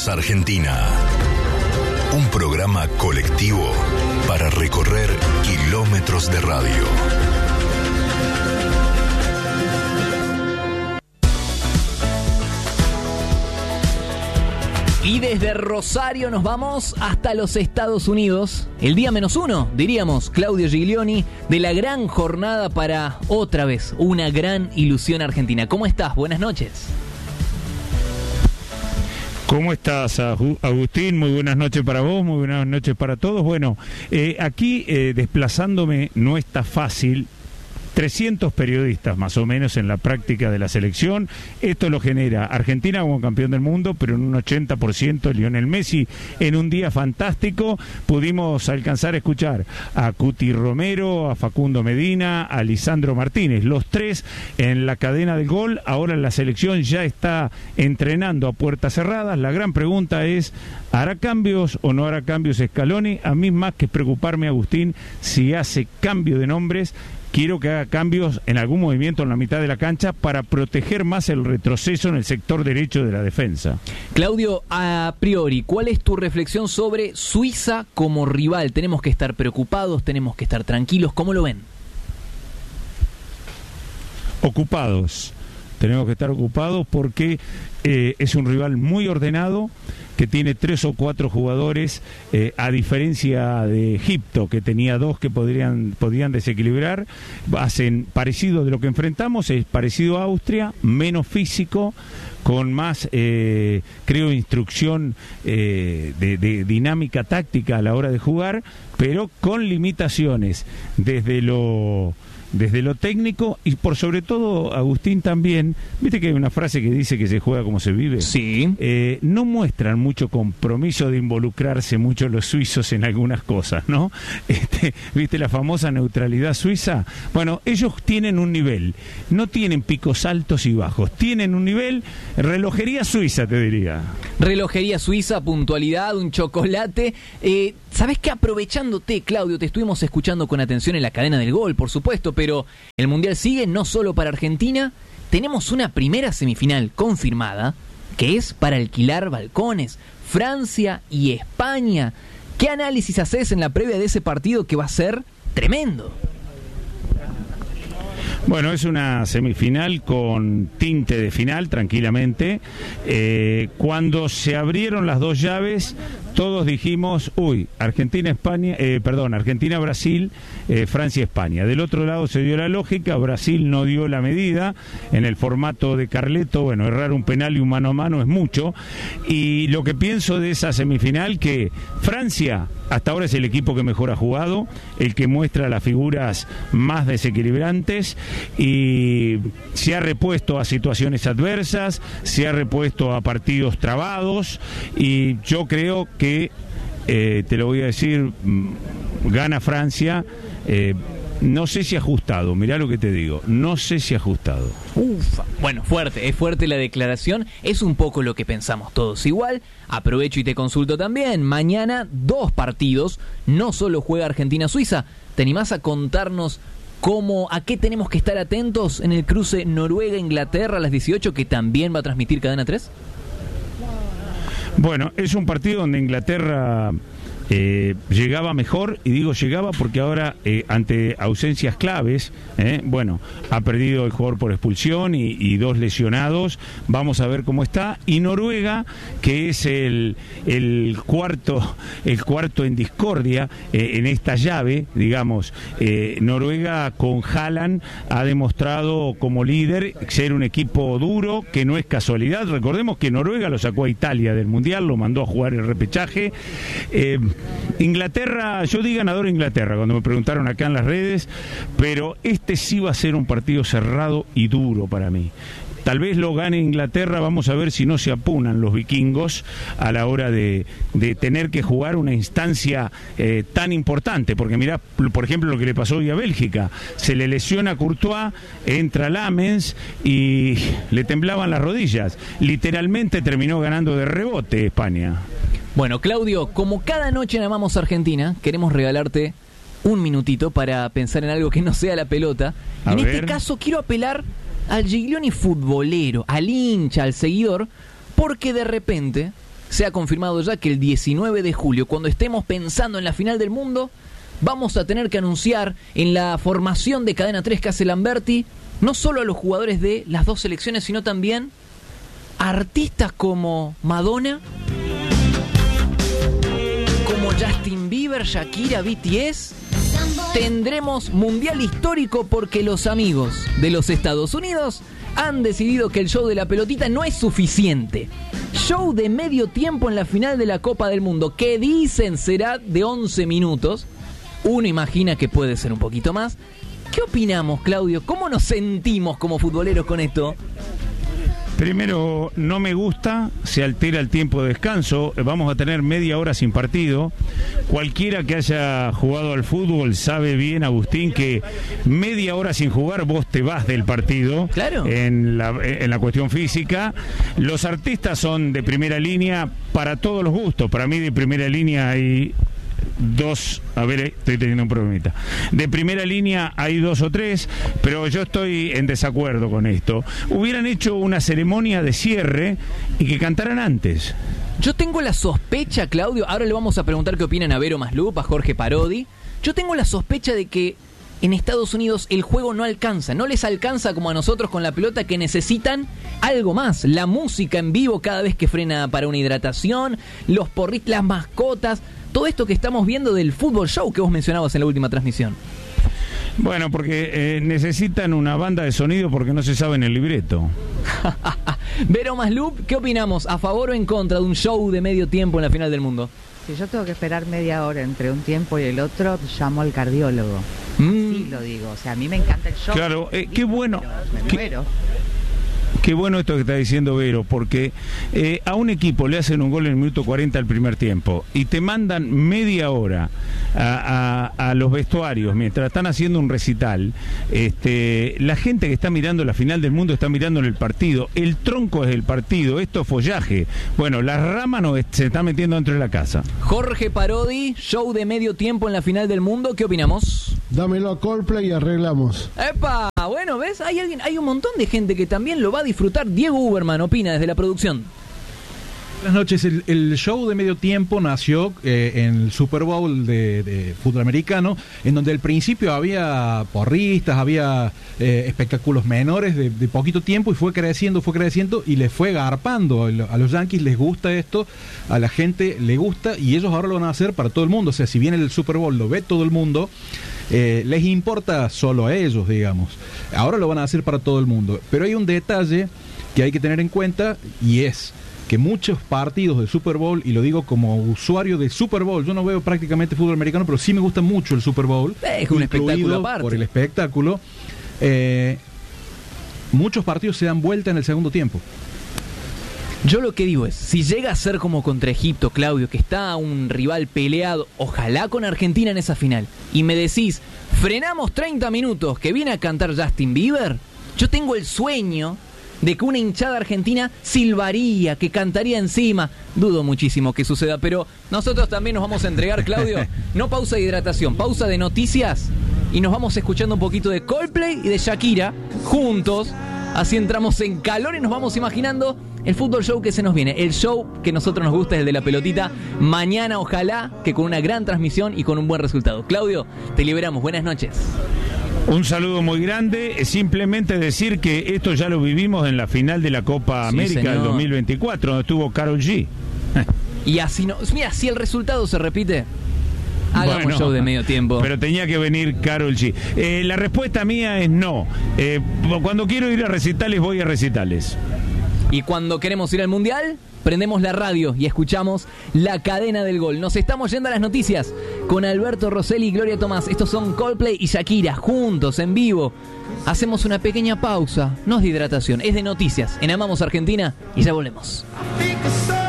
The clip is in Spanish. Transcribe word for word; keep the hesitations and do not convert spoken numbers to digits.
Amamos Argentina. Un programa colectivo para recorrer kilómetros de radio. Y desde Rosario nos vamos hasta los Estados Unidos. El día menos uno, diríamos, Claudio Giglioni, de la gran jornada para, otra vez, una gran ilusión argentina. ¿Cómo estás? Buenas noches. ¿Cómo estás, Agustín? Muy buenas noches para vos, muy buenas noches para todos. Bueno, eh, aquí eh, desplazándome no está fácil. trescientos periodistas más o menos en la práctica de la selección. Esto lo genera Argentina como campeón del mundo, pero en un ochenta por ciento Lionel Messi. En un día fantástico pudimos alcanzar a escuchar a Cuti Romero, a Facundo Medina, a Lisandro Martínez, los tres en la cadena del gol. Ahora la selección ya está entrenando a puertas cerradas. La gran pregunta es, ¿hará cambios o no hará cambios Scaloni? A mí más que preocuparme, Agustín, si hace cambio de nombres, quiero que haga cambios en algún movimiento en la mitad de la cancha para proteger más el retroceso en el sector derecho de la defensa. Claudio, a priori, ¿cuál es tu reflexión sobre Suiza como rival? ¿Tenemos que estar preocupados? ¿Tenemos que estar tranquilos? ¿Cómo lo ven? Ocupados. Tenemos que estar ocupados porque eh, es un rival muy ordenado, que tiene tres o cuatro jugadores, eh, a diferencia de Egipto, que tenía dos que podrían, podían desequilibrar. Hacen parecido de lo que enfrentamos, es parecido a Austria, menos físico, con más, eh, creo, instrucción eh, de, de dinámica táctica a la hora de jugar, pero con limitaciones desde lo... desde lo técnico y por sobre todo, Agustín, también, viste que hay una frase que dice que se juega como se vive. Sí. Eh, no muestran mucho compromiso de involucrarse mucho los suizos en algunas cosas, ¿no? Este, viste la famosa neutralidad suiza. Bueno, ellos tienen un nivel, no tienen picos altos y bajos, tienen un nivel, relojería suiza, te diría. Relojería suiza, puntualidad, un chocolate. Eh, ¿Sabés qué? Aprovechándote, Claudio, te estuvimos escuchando con atención en la cadena del gol, por supuesto, pero el Mundial sigue no solo para Argentina. Tenemos una primera semifinal confirmada, que es para alquilar balcones, Francia y España. ¿Qué análisis haces en la previa de ese partido que va a ser tremendo? Bueno, es una semifinal con tinte de final, tranquilamente. Eh, cuando se abrieron las dos llaves, todos dijimos, uy, Argentina-España, eh, perdón, Argentina-Brasil, eh, Francia-España. Del otro lado se dio la lógica, Brasil no dio la medida. En el formato de Carleto, bueno, errar un penal y un mano a mano es mucho. Y lo que pienso de esa semifinal, que Francia hasta ahora es el equipo que mejor ha jugado, el que muestra las figuras más desequilibrantes, y se ha repuesto a situaciones adversas, se ha repuesto a partidos trabados, y yo creo que, eh, te lo voy a decir, gana Francia. eh, No sé si ajustado, mirá lo que te digo, no sé si ajustado. Ufa. Bueno, fuerte, es fuerte la declaración, es un poco lo que pensamos todos igual. Aprovecho y te consulto también, mañana dos partidos, no solo juega Argentina-Suiza. ¿Te animás a contarnos cómo, a qué tenemos que estar atentos en el cruce Noruega-Inglaterra a las dieciocho, que también va a transmitir Cadena tres? Bueno, es un partido donde Inglaterra Eh, llegaba mejor, y digo llegaba porque ahora, eh, ante ausencias claves, eh, bueno, ha perdido el jugador por expulsión y, y dos lesionados. Vamos a ver cómo está. Y Noruega, que es el, el cuarto el cuarto en discordia eh, en esta llave, digamos, eh, Noruega con Haaland ha demostrado como líder ser un equipo duro, que no es casualidad. Recordemos que Noruega lo sacó a Italia del Mundial, lo mandó a jugar el repechaje. eh, Inglaterra, yo di ganador a Inglaterra cuando me preguntaron acá en las redes, pero este sí va a ser un partido cerrado y duro para mí. Tal vez lo gane Inglaterra, vamos a ver si no se apunan los vikingos a la hora de, de tener que jugar una instancia eh, tan importante, porque mirá, por ejemplo, lo que le pasó hoy a Bélgica, se le lesiona a Courtois, entra Lamens y le temblaban las rodillas, literalmente terminó ganando de rebote España. Bueno, Claudio, como cada noche en Amamos Argentina, queremos regalarte un minutito para pensar en algo que no sea la pelota. A en ver. este caso quiero apelar al Giglioni futbolero, al hincha, al seguidor, porque de repente se ha confirmado ya que el diecinueve de julio, cuando estemos pensando en la final del mundo, vamos a tener que anunciar en la formación de Cadena tres que hace Lamberti, no solo a los jugadores de las dos selecciones, sino también a artistas como Madonna, como Justin Bieber, Shakira, B T S. Tendremos mundial histórico porque los amigos de los Estados Unidos han decidido que el show de la pelotita no es suficiente. Show de medio tiempo en la final de la Copa del Mundo, que dicen será de once minutos. Uno imagina que puede ser un poquito más. ¿Qué opinamos, Claudio? ¿Cómo nos sentimos como futboleros con esto? Primero, no me gusta, se altera el tiempo de descanso, vamos a tener media hora sin partido. Cualquiera que haya jugado al fútbol sabe bien, Agustín, que media hora sin jugar vos te vas del partido. Claro. En la, en la cuestión física. Los artistas son de primera línea para todos los gustos. Para mí de primera línea hay dos, a ver, estoy teniendo un problemita. De primera línea hay dos o tres, pero yo estoy en desacuerdo con esto. Hubieran hecho una ceremonia de cierre y que cantaran antes. Yo tengo la sospecha, Claudio, ahora le vamos a preguntar qué opinan a Vero Maslup, a Jorge Parodi. Yo tengo la sospecha de que en Estados Unidos el juego no alcanza, no les alcanza como a nosotros con la pelota, que necesitan algo más. La música en vivo cada vez que frena para una hidratación, los porristas, las mascotas, todo esto que estamos viendo del fútbol show que vos mencionabas en la última transmisión. Bueno, porque eh, necesitan una banda de sonido porque no se sabe en el libreto. Vero Maslup, ¿qué opinamos? ¿A favor o en contra de un show de medio tiempo en la final del mundo? Si yo tengo que esperar media hora entre un tiempo y el otro, llamo al cardiólogo. Mm. Sí, lo digo. O sea, a mí me encanta el show. Claro, eh, qué bueno. Me Qué, muero. qué bueno esto que está diciendo Vero, porque eh, a un equipo le hacen un gol en el minuto cuarenta al primer tiempo y te mandan media hora a, a, a los vestuarios mientras están haciendo un recital. Este, la gente que está mirando la final del mundo está mirando en el partido. El tronco es el partido, esto es follaje. Bueno, las ramas no, se están metiendo dentro de la casa. Jorge Parodi, show de medio tiempo en la final del mundo, ¿qué opinamos? Dámelo a Coldplay y arreglamos. ¡Epa! Bueno, ¿ves? Hay alguien, hay un montón de gente que también lo va a disfrutar. Diego Uberman opina desde la producción. Buenas noches. El, el show de medio tiempo nació eh, en el Super Bowl de, de fútbol americano, en donde al principio había porristas, había eh, espectáculos menores de, de poquito tiempo, y fue creciendo, fue creciendo y les fue garpando. A los Yankees les gusta esto, a la gente le gusta, y ellos ahora lo van a hacer para todo el mundo. O sea, si bien el Super Bowl lo ve todo el mundo, eh, les importa solo a ellos, digamos. Ahora lo van a hacer para todo el mundo. Pero hay un detalle que hay que tener en cuenta, y es que muchos partidos de Super Bowl, y lo digo como usuario de Super Bowl, yo no veo prácticamente fútbol americano, pero sí me gusta mucho el Super Bowl, es un espectáculo aparte. Por el espectáculo, eh, muchos partidos se dan vuelta en el segundo tiempo. Yo lo que digo es, si llega a ser como contra Egipto, Claudio, que está un rival peleado, ojalá con Argentina en esa final, y me decís, frenamos treinta minutos, que viene a cantar Justin Bieber, yo tengo el sueño de que una hinchada argentina silbaría, que cantaría encima. Dudo muchísimo que suceda, pero nosotros también nos vamos a entregar, Claudio. No pausa de hidratación, pausa de noticias, y nos vamos escuchando un poquito de Coldplay y de Shakira juntos. Así entramos en calor y nos vamos imaginando el fútbol show que se nos viene. El show que a nosotros nos gusta es el de la pelotita. Mañana, ojalá, que con una gran transmisión y con un buen resultado. Claudio, te liberamos. Buenas noches. Un saludo muy grande. Simplemente decir que esto ya lo vivimos en la final de la Copa Sí, América señor. del dos mil veinticuatro, donde estuvo Karol G. Y así no. Mira, si el resultado se repite, hagamos Bueno, show de medio tiempo. Pero tenía que venir Karol G. Eh, la respuesta mía es no. Eh, cuando quiero ir a recitales, voy a recitales. Y cuando queremos ir al Mundial, prendemos la radio y escuchamos la cadena del gol. Nos estamos yendo a las noticias con Alberto Rosselli y Gloria Tomás. Estos son Coldplay y Shakira, juntos, en vivo. Hacemos una pequeña pausa, no es de hidratación, es de noticias. En Amamos Argentina y ya volvemos. I think I saw